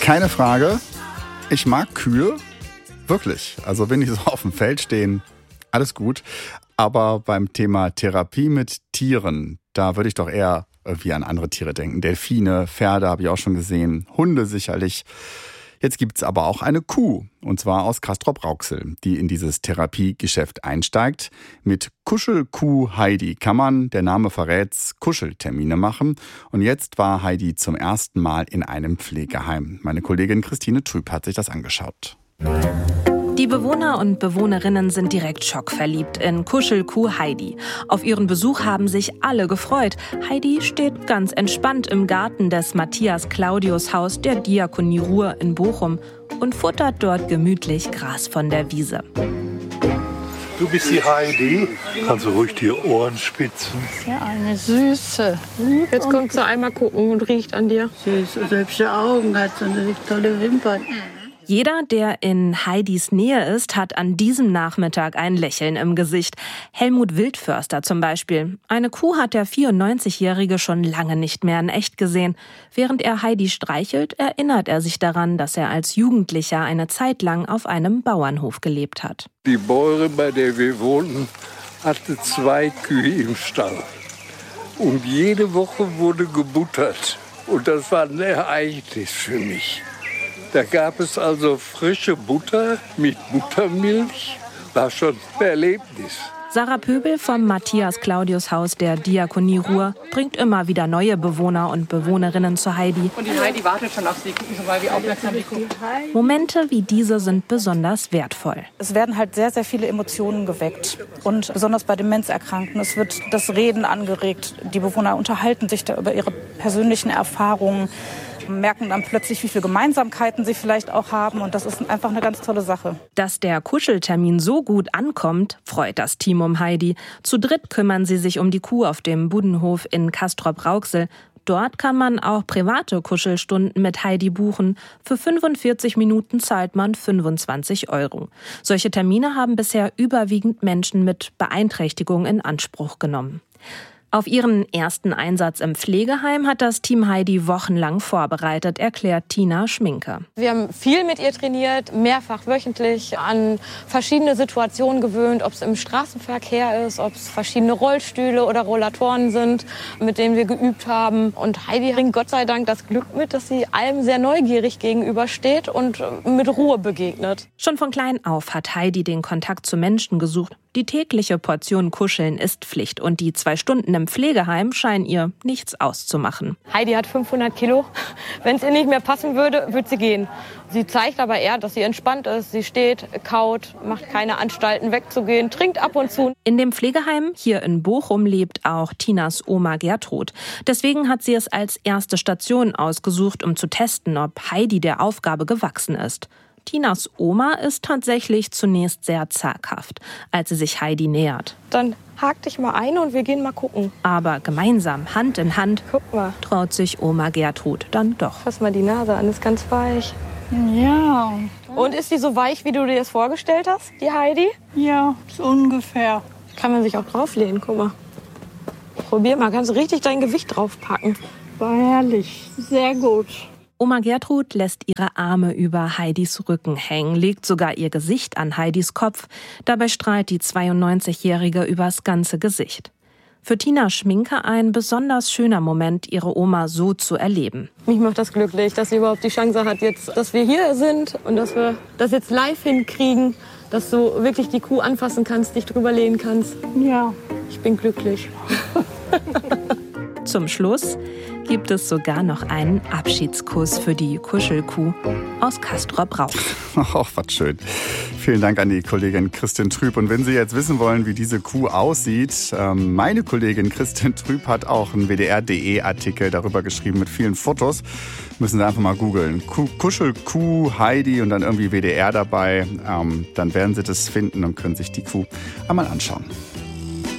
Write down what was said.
Keine Frage, ich mag Kühe, wirklich. Also wenn die so auf dem Feld stehen, alles gut. Aber beim Thema Therapie mit Tieren, da würde ich doch eher wie an andere Tiere denken. Delfine, Pferde habe ich auch schon gesehen, Hunde sicherlich. Jetzt gibt's aber auch eine Kuh, und zwar aus Castrop-Rauxel, die in dieses Therapiegeschäft einsteigt. Mit Kuschelkuh Heidi kann man, der Name verrät's, Kuscheltermine machen. Und jetzt war Heidi zum ersten Mal in einem Pflegeheim. Meine Kollegin Christine Trüb hat sich das angeschaut. Die Bewohner und Bewohnerinnen sind direkt schockverliebt in Kuschelkuh Heidi. Auf ihren Besuch haben sich alle gefreut. Heidi steht ganz entspannt im Garten des Matthias-Claudius-Haus der Diakonie Ruhr in Bochum und futtert dort gemütlich Gras von der Wiese. Du bist die Heidi. Kannst du ruhig die Ohren spitzen. Ja, eine Süße. Jetzt kommt sie einmal gucken und riecht an dir. Süße, hübsche Augen, hat so eine tolle Wimpern. Jeder, der in Heidis Nähe ist, hat an diesem Nachmittag ein Lächeln im Gesicht. Helmut Wildförster zum Beispiel. Eine Kuh hat der 94-Jährige schon lange nicht mehr in echt gesehen. Während er Heidi streichelt, erinnert er sich daran, dass er als Jugendlicher eine Zeit lang auf einem Bauernhof gelebt hat. Die Bäuerin, bei der wir wohnten, hatte 2 Kühe im Stall. Und jede Woche wurde gebuttert. Und das war ein Ereignis für mich. Da gab es also frische Butter mit Buttermilch. War schon ein Erlebnis. Sarah Pöbel vom Matthias-Claudius-Haus der Diakonie Ruhr bringt immer wieder neue Bewohner und Bewohnerinnen zu Heidi. Und die Heidi wartet schon auf sie. Gucken Sie mal, wie aufmerksam die guckt. Momente wie diese sind besonders wertvoll. Es werden halt sehr, sehr viele Emotionen geweckt. Und besonders bei Demenzerkrankten. Es wird das Reden angeregt. Die Bewohner unterhalten sich da über ihre persönlichen Erfahrungen, merken dann plötzlich, wie viele Gemeinsamkeiten sie vielleicht auch haben. Und das ist einfach eine ganz tolle Sache. Dass der Kuscheltermin so gut ankommt, freut das Team um Heidi. Zu dritt kümmern sie sich um die Kuh auf dem Budenhof in Castrop-Rauxel. Dort kann man auch private Kuschelstunden mit Heidi buchen. Für 45 Minuten zahlt man 25 €. Solche Termine haben bisher überwiegend Menschen mit Beeinträchtigung in Anspruch genommen. Auf ihren ersten Einsatz im Pflegeheim hat das Team Heidi wochenlang vorbereitet, erklärt Tina Schminke. Wir haben viel mit ihr trainiert, mehrfach wöchentlich, an verschiedene Situationen gewöhnt, ob es im Straßenverkehr ist, ob es verschiedene Rollstühle oder Rollatoren sind, mit denen wir geübt haben. Und Heidi bringt Gott sei Dank das Glück mit, dass sie allem sehr neugierig gegenübersteht und mit Ruhe begegnet. Schon von klein auf hat Heidi den Kontakt zu Menschen gesucht. Die tägliche Portion Kuscheln ist Pflicht und die 2 Stunden im Pflegeheim scheinen ihr nichts auszumachen. Heidi hat 500 Kilo. Wenn es ihr nicht mehr passen würde, würde sie gehen. Sie zeigt aber eher, dass sie entspannt ist. Sie steht, kaut, macht keine Anstalten wegzugehen, trinkt ab und zu. In dem Pflegeheim hier in Bochum lebt auch Tinas Oma Gertrud. Deswegen hat sie es als erste Station ausgesucht, um zu testen, ob Heidi der Aufgabe gewachsen ist. Tinas Oma ist tatsächlich zunächst sehr zaghaft, als sie sich Heidi nähert. Dann hak dich mal ein und wir gehen mal gucken. Aber gemeinsam, Hand in Hand, Guck mal. traut sich Oma Gertrud dann doch. Fass mal die Nase an, ist ganz weich. Ja, Und ist die so weich, wie du dir das vorgestellt hast, die Heidi? ja, so ungefähr. Kann man sich auch drauflehnen, guck mal. Probier mal, kannst du richtig dein Gewicht draufpacken. War herrlich, sehr gut. Oma Gertrud lässt ihre Arme über Heidis Rücken hängen, legt sogar ihr Gesicht an Heidis Kopf. Dabei strahlt die 92-Jährige übers ganze Gesicht. Für Tina Schminke ein besonders schöner Moment, ihre Oma so zu erleben. Mich macht das glücklich, dass sie überhaupt die Chance hat, jetzt, dass wir hier sind und dass wir das jetzt live hinkriegen, dass du wirklich die Kuh anfassen kannst, dich drüber lehnen kannst. Ja. Ich bin glücklich. Zum Schluss gibt es sogar noch einen Abschiedskuss für die Kuschelkuh aus Castrop-Rauxel. Ach, was schön. Vielen Dank an die Kollegin Christin Trüb. Und wenn Sie jetzt wissen wollen, wie diese Kuh aussieht, meine Kollegin Christin Trüb hat auch einen WDR.de-Artikel darüber geschrieben mit vielen Fotos. Müssen Sie einfach mal googeln. Kuschelkuh, Heidi und dann irgendwie WDR dabei. Dann werden Sie das finden und können sich die Kuh einmal anschauen.